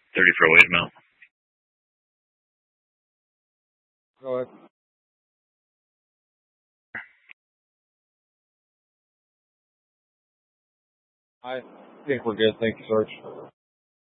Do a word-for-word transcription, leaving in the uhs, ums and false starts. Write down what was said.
thirty for a weight amount. Go ahead. I think we're good. Thank you, Sarge.